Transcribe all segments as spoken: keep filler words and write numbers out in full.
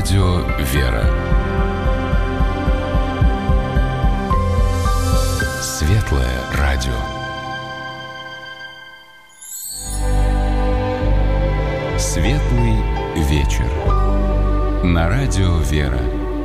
радио «Вера». Светлое радио. Светлый вечер. На радио «Вера».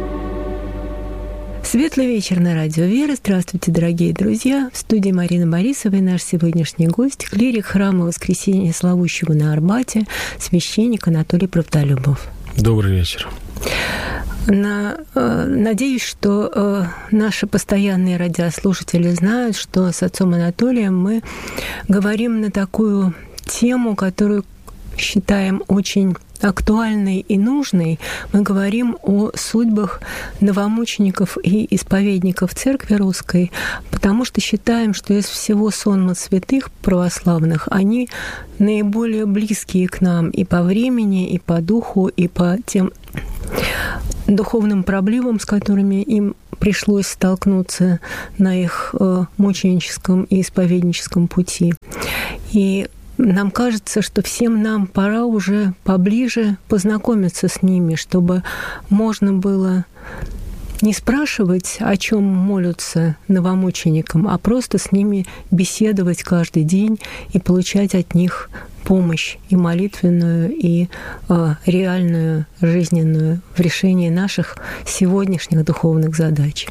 Светлый вечер на радио «Вера». Здравствуйте, дорогие друзья. В студии Марина Борисова и наш сегодняшний гость, клирик храма Воскресения Славущего на Арбате, священник Анатолий Правдолюбов. Добрый вечер. На, э, надеюсь, что э, наши постоянные радиослушатели знают, что с отцом Анатолием мы говорим на такую тему, которую считаем очень актуальной и нужной. Мы говорим о судьбах новомучеников и исповедников Церкви Русской, потому что считаем, что из всего сонма святых православных они наиболее близкие к нам и по времени, и по духу, и по тем духовным проблемам, с которыми им пришлось столкнуться на их э, мученическом и исповедническом пути. И нам кажется, что всем нам пора уже поближе познакомиться с ними, чтобы можно было не спрашивать, о чем молятся новомученикам, а просто с ними беседовать каждый день и получать от них помощь и молитвенную, и э, реальную, жизненную в решении наших сегодняшних духовных задач.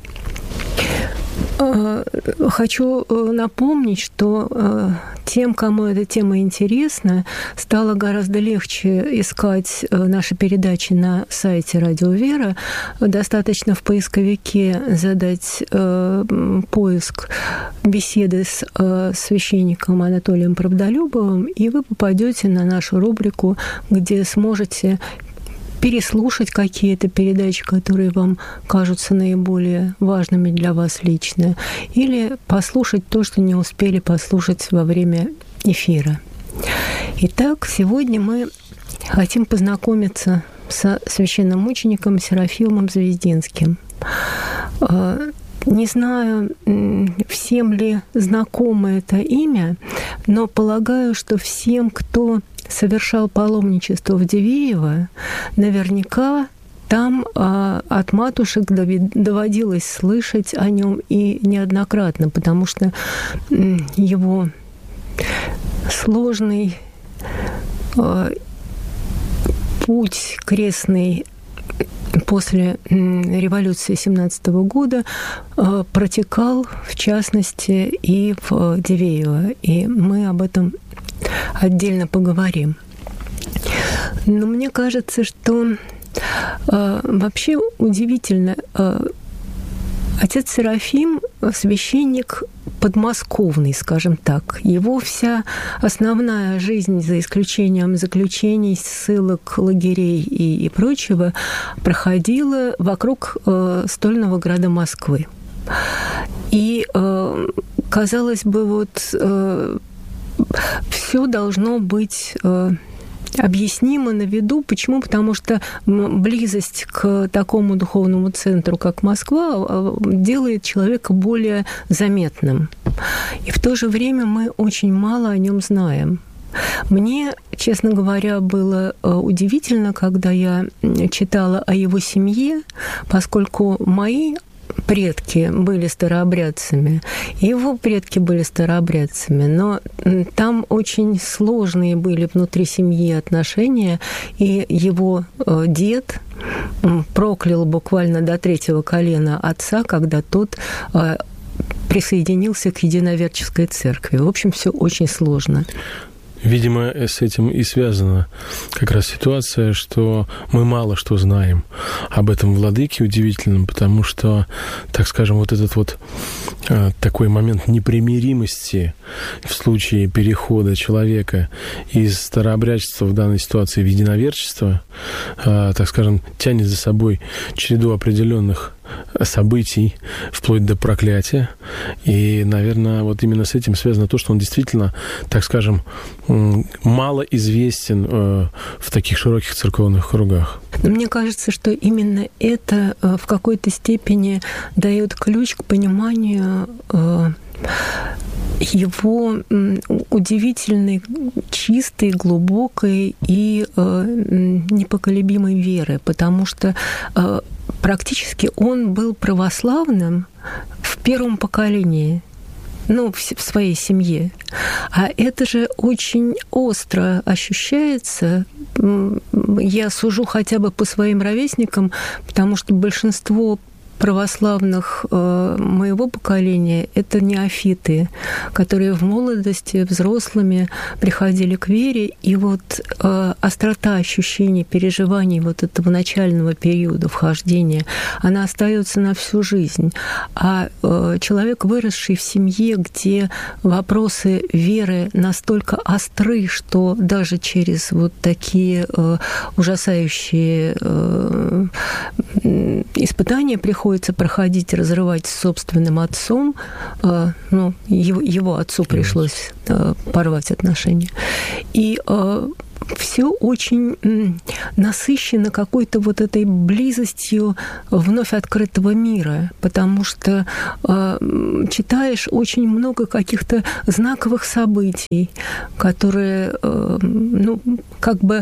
Хочу напомнить, что тем, кому эта тема интересна, стало гораздо легче искать наши передачи на сайте «Радио Вера». Достаточно в поисковике задать поиск беседы с священником Анатолием Правдолюбовым, и вы попадете на нашу рубрику, где сможете переслушать какие-то передачи, которые вам кажутся наиболее важными для вас лично, или послушать то, что не успели послушать во время эфира. Итак, сегодня мы хотим познакомиться со священномучеником Серафимом Звездинским. Не знаю, всем ли знакомо это имя, но полагаю, что всем, кто совершал паломничество в Дивеево, наверняка там а, от матушек доводилось слышать о нем и неоднократно, потому что его сложный а, путь крестный после революции семнадцатого года протекал, в частности, и в Дивеево. И мы об этом отдельно поговорим. Но мне кажется, что э, вообще удивительно. Э, отец Серафим – священник подмосковный, скажем так. Его вся основная жизнь, за исключением заключений, ссылок, лагерей и, и прочего, проходила вокруг э, стольного града Москвы. И, э, казалось бы, вот э, все должно быть э, объяснимо на виду. Почему? Потому что близость к такому духовному центру, как Москва, делает человека более заметным. И в то же время мы очень мало о нем знаем. Мне, честно говоря, было удивительно, когда я читала о его семье, поскольку мои предки были старообрядцами, его предки были старообрядцами, но там очень сложные были внутри семьи отношения, и его дед проклял буквально до третьего колена отца, когда тот присоединился к единоверческой церкви. В общем, все очень сложно. Видимо, с этим и связана как раз ситуация, что мы мало что знаем об этом владыке удивительном, потому что, так скажем, вот этот вот э, такой момент непримиримости в случае перехода человека из старообрядчества в данной ситуации в единоверчество, э, так скажем, тянет за собой череду определенных событий, вплоть до проклятия. И, наверное, вот именно с этим связано то, что он действительно, так скажем, мало известен в таких широких церковных кругах. Но мне кажется, что именно это в какой-то степени дает ключ к пониманию его удивительной, чистой, глубокой и непоколебимой веры, потому что практически он был православным в первом поколении, ну, в своей семье. А это же очень остро ощущается. Я сужу хотя бы по своим ровесникам, потому что большинство православных э, моего поколения – это неофиты, которые в молодости взрослыми приходили к вере, и вот э, острота ощущений, переживаний вот этого начального периода вхождения, она остается на всю жизнь. А э, человек, выросший в семье, где вопросы веры настолько остры, что даже через вот такие э, ужасающие э, испытания приходят проходить, разрывать с собственным отцом. Ну, его, его отцу пришлось порвать отношения. И все очень насыщено какой-то вот этой близостью вновь открытого мира, потому что читаешь очень много каких-то знаковых событий, которые, ну, как бы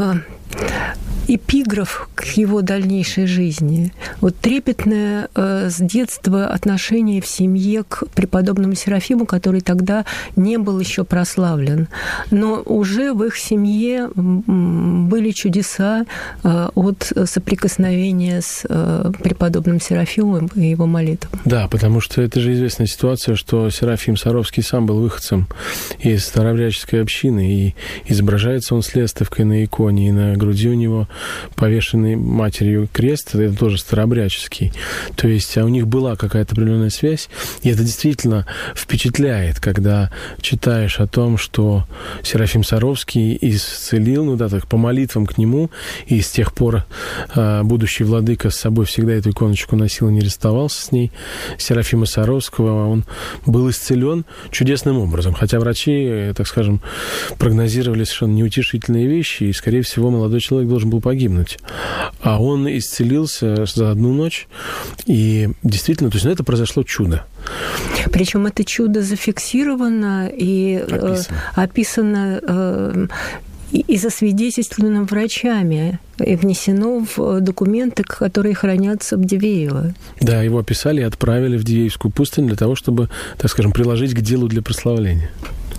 эпиграф к его дальнейшей жизни. Вот трепетное э, с детства отношение в семье к преподобному Серафиму, который тогда не был еще прославлен. Но уже в их семье были чудеса э, от соприкосновения с э, преподобным Серафимом и его молитвам. Да, потому что это же известная ситуация, что Серафим Саровский сам был выходцем из старообрядческой общины, и изображается он с лестовкой на иконе, и на груди у него повешенный матерью крест, это тоже старообрядческий. То есть а у них была какая-то определенная связь, и это действительно впечатляет, когда читаешь о том, что Серафим Саровский исцелил, ну да, так по молитвам к нему, и с тех пор а, будущий владыка с собой всегда эту иконочку носил и не расставался с ней. Серафима Саровского, он был исцелен чудесным образом, хотя врачи, так скажем, прогнозировали совершенно неутешительные вещи, и, скорее всего, молодой человек должен был погибнуть. А он исцелился за одну ночь, и действительно, то есть, ну, это произошло чудо. Причем это чудо зафиксировано и описано, э, описано э, и засвидетельствовано врачами, и внесено в документы, которые хранятся в Дивеево. Да, его описали и отправили в Дивеевскую пустынь для того, чтобы, так скажем, приложить к делу для прославления.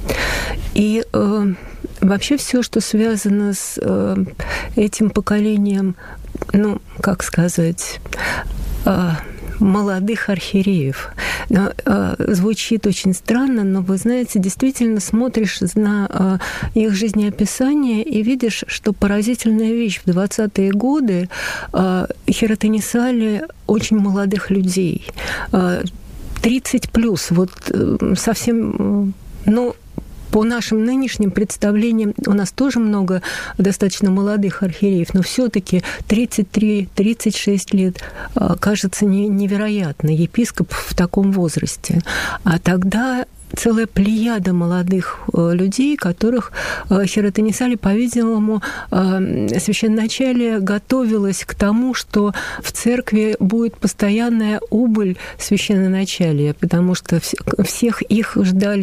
И э, вообще все, что связано с э, этим поколением, ну, как сказать, э, молодых архиереев. Но, э, звучит очень странно, но, вы знаете, действительно смотришь на э, их жизнеописание и видишь, что поразительная вещь. В двадцатые годы э, хиротонисали очень молодых людей. Э, тридцать плюс, вот э, совсем... Э, ну, по нашим нынешним представлениям у нас тоже много достаточно молодых архиереев, но все-таки тридцать три - тридцать шесть лет кажется невероятно, епископ в таком возрасте. А тогда целая плеяда молодых людей, которых хиротонисали, по-видимому, священноначалие готовилось к тому, что в церкви будет постоянная убыль священноначалия, потому что всех их ждали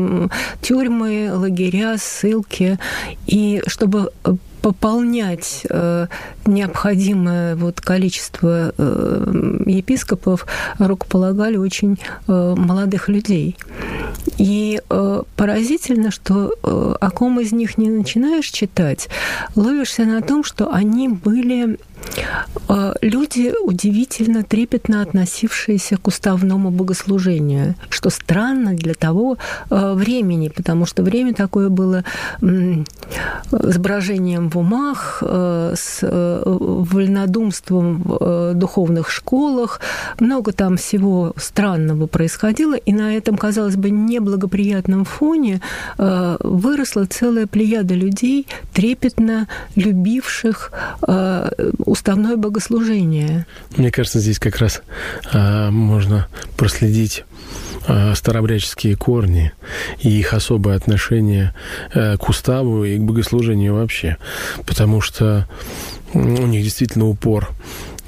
тюрьмы, лагеря, ссылки, и чтобы пополнять э, необходимое вот количество э, епископов, рукополагали очень э, молодых людей. И э, поразительно, что э, о ком из них не начинаешь читать, ловишься на том, что они были э, люди, удивительно трепетно относившиеся к уставному богослужению, что странно для того э, времени, потому что время такое было э, с брожением в умах, с вольнодумством в духовных школах. Много там всего странного происходило, и на этом, казалось бы, неблагоприятном фоне выросла целая плеяда людей, трепетно любивших уставное богослужение. Мне кажется, здесь как раз можно проследить старообрядческие корни и их особое отношение к уставу и к богослужению вообще. Потому что у них действительно упор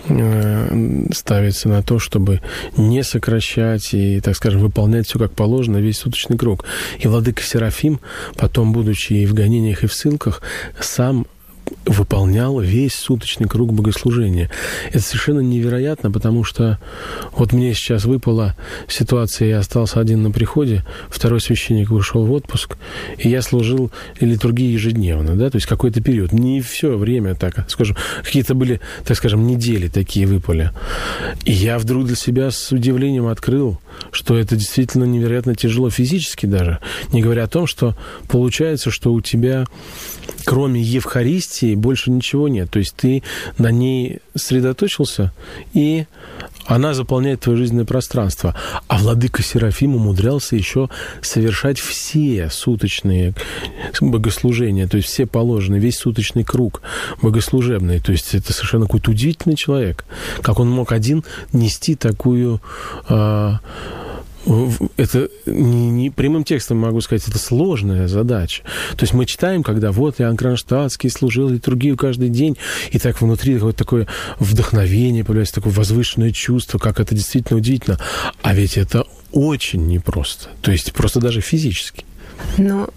ставится на то, чтобы не сокращать и, так скажем, выполнять все как положено, весь суточный круг. И владыка Серафим, потом, будучи и в гонениях, и в ссылках, сам выполнял весь суточный круг богослужения. Это совершенно невероятно, потому что вот мне сейчас выпала ситуация, я остался один на приходе, второй священник вышел в отпуск, и я служил литургии ежедневно, да, то есть какой-то период. Не все время так, скажем, какие-то были, так скажем, недели такие выпали. И я вдруг для себя с удивлением открыл, что это действительно невероятно тяжело физически даже, не говоря о том, что получается, что у тебя кроме Евхаристии больше ничего нет. То есть ты на ней сосредоточился, и она заполняет твое жизненное пространство. А владыка Серафим умудрялся еще совершать все суточные богослужения, то есть все положенные, весь суточный круг богослужебный. То есть это совершенно какой-то удивительный человек. Как он мог один нести такую... Э, это не, не прямым текстом могу сказать, это сложная задача. То есть мы читаем, когда вот Иоанн Кронштадтский служил литургию каждый день, и так внутри вот такое вдохновение появляется, такое возвышенное чувство, как это действительно удивительно. А ведь это очень непросто. То есть просто даже физически. Но